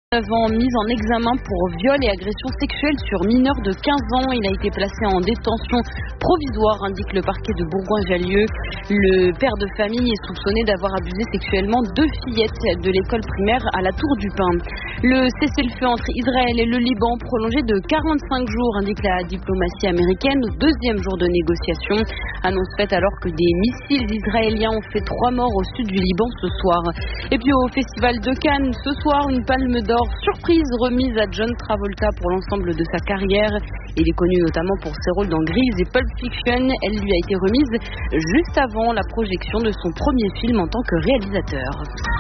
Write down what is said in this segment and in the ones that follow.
Avant mis en examen pour viol et agression sexuelle sur mineur de 15 ans. Il a été placé en détention provisoire, indique le parquet de Bourgoin-Jallieu. Le père de famille est soupçonné d'avoir abusé sexuellement 2 fillettes de l'école primaire à la Tour du Pin. Le cessez-le-feu entre Israël et le Liban prolongé de 45 jours, indique la diplomatie américaine au 2e jour de négociation. Annonce faite alors que des missiles israéliens ont fait 3 morts au sud du Liban ce soir. Et puis au Festival de Cannes, ce soir, une palme d'or surprise remise à John Travolta pour l'ensemble de sa carrière. Il est connu notamment pour ses rôles dans Grease et Pulp Fiction. Elle lui a été remise juste avant la projection de son premier film en tant que réalisateur.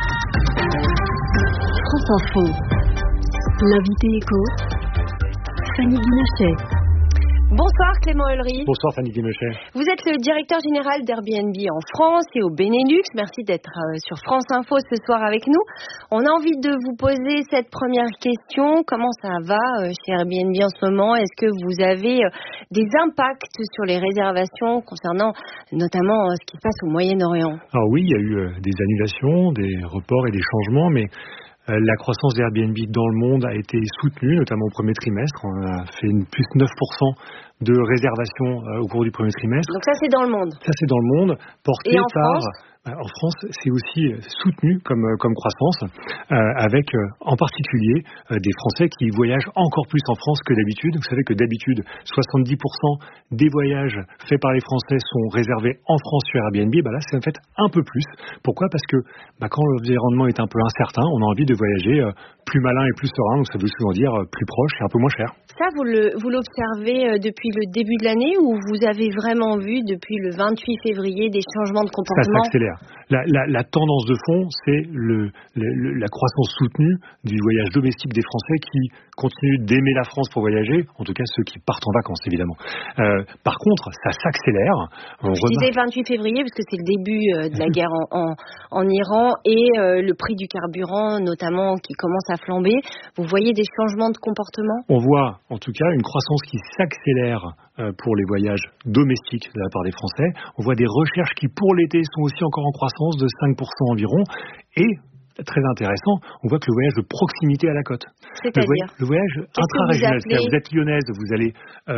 France Info. L'invité écho, Fanny Guinochet. Bonsoir Clément Ulry. Bonsoir Fanny Guinochet. Vous êtes le directeur général d'Airbnb en France et au Benelux. Merci d'être sur France Info ce soir avec nous. On a envie de vous poser cette première question. Comment ça va chez Airbnb en ce moment? Est-ce que vous avez des impacts sur les réservations concernant notamment ce qui se passe au Moyen-Orient? Alors oui, il y a eu des annulations, des reports et des changements, mais la croissance d'Airbnb dans le monde a été soutenue, notamment au premier trimestre. On a fait une plus 9% de réservations au cours du premier trimestre. Donc ça, c'est dans le monde. Ça, c'est dans le monde, porté et en par... France En France, c'est aussi soutenu comme croissance, avec en particulier des Français qui voyagent encore plus en France que d'habitude. Vous savez que d'habitude, 70% des voyages faits par les Français sont réservés en France sur Airbnb. Là, c'est en fait un peu plus. Pourquoi ? Parce que quand l'environnement est un peu incertain, on a envie de voyager plus malin et plus serein. Donc ça veut souvent dire plus proche et un peu moins cher. Ça, vous l'observez depuis le début de l'année ou vous avez vraiment vu depuis le 28 février des changements de comportement ? Ça s'accélère. La tendance de fond, c'est la croissance soutenue du voyage domestique des Français qui continuent d'aimer la France pour voyager, en tout cas ceux qui partent en vacances évidemment. Par contre, ça s'accélère. Je disais 28 février parce que c'est le début de la guerre en Iran et le prix du carburant notamment qui commence à flamber. Vous voyez des changements de comportement ? On voit en tout cas une croissance qui s'accélère pour les voyages domestiques de la part des Français. On voit des recherches qui pour l'été sont aussi encore en croissance de 5% environ et très intéressant, on voit que le voyage de proximité à la côte. C'est-à-dire le voyage intra-régional. Vous êtes lyonnaise, vous allez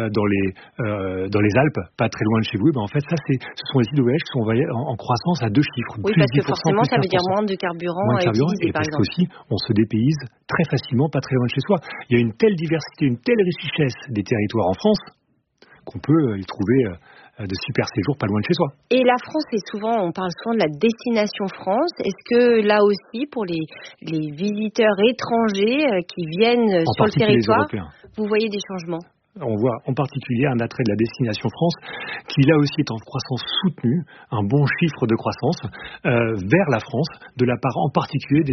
dans les Alpes, pas très loin de chez vous. En fait, ce sont aussi des voyages qui sont en croissance à 2 chiffres. Oui, parce que forcément, ça veut dire moins de carburant à utiliser, et par parce exemple. qu'aussi, on se dépayse très facilement, pas très loin de chez soi. Il y a une telle diversité, une telle richesse des territoires en France qu'on peut y trouver de super séjours pas loin de chez soi. Et la France, on parle souvent de la destination France. Est-ce que là aussi, pour les visiteurs étrangers qui viennent sur le territoire, vous voyez des changements ? On voit en particulier un attrait de la destination France qui là aussi est en croissance soutenue, un bon chiffre de croissance vers la France de la part en particulier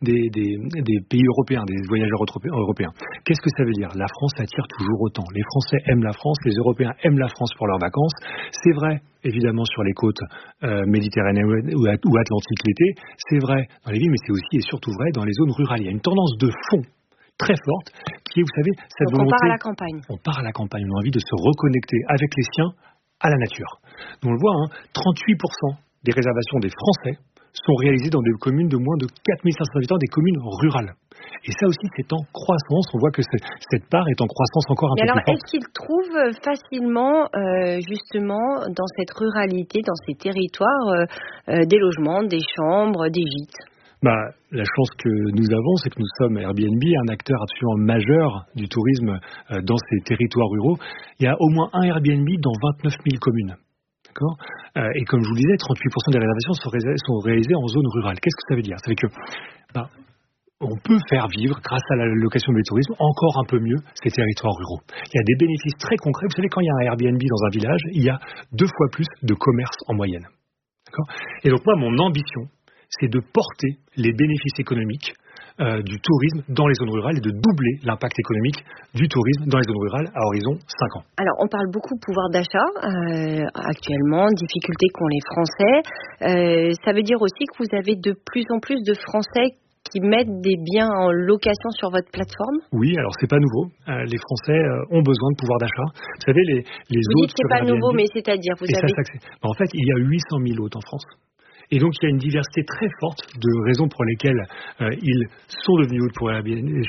des pays européens, des voyageurs européens. Qu'est-ce que ça veut dire ? La France attire toujours autant. Les Français aiment la France, les Européens aiment la France pour leurs vacances. C'est vrai évidemment sur les côtes méditerranéennes ou atlantiques l'été, c'est vrai dans les villes, mais c'est aussi et surtout vrai dans les zones rurales. Il y a une tendance de fond très forte, qui est, vous savez, cette volonté... On part à la campagne. On part à la campagne, on a envie de se reconnecter avec les siens à la nature. Donc on le voit, 38% des réservations des Français sont réalisées dans des communes de moins de 4500 habitants, des communes rurales. Et ça aussi, c'est en croissance. On voit que cette part est en croissance encore un peu plus forte. Est-ce qu'ils trouvent facilement, justement, dans cette ruralité, dans ces territoires, des logements, des chambres, des gîtes ? La chance que nous avons, c'est que nous sommes Airbnb, un acteur absolument majeur du tourisme dans ces territoires ruraux. Il y a au moins un Airbnb dans 29 000 communes. D'accord ? Et comme je vous le disais, 38% des réservations sont réalisées en zone rurale. Qu'est-ce que ça veut dire ? Ça veut dire que on peut faire vivre, grâce à la location du tourisme, encore un peu mieux ces territoires ruraux. Il y a des bénéfices très concrets. Vous savez, quand il y a un Airbnb dans un village, il y a 2 fois plus de commerce en moyenne. D'accord ? Et donc moi, mon ambition, c'est de porter les bénéfices économiques du tourisme dans les zones rurales et de doubler l'impact économique du tourisme dans les zones rurales à horizon 5 ans. Alors, on parle beaucoup pouvoir d'achat actuellement, difficultés qu'ont les Français. Ça veut dire aussi que vous avez de plus en plus de Français qui mettent des biens en location sur votre plateforme ? Oui, alors c'est pas nouveau. Les Français ont besoin de pouvoir d'achat. Vous savez, les vous hôtes... dites que c'est pas nouveau, mais c'est-à-dire en fait, il y a 800 000 hôtes en France. Et donc, il y a une diversité très forte de raisons pour lesquelles ils sont devenus hôtes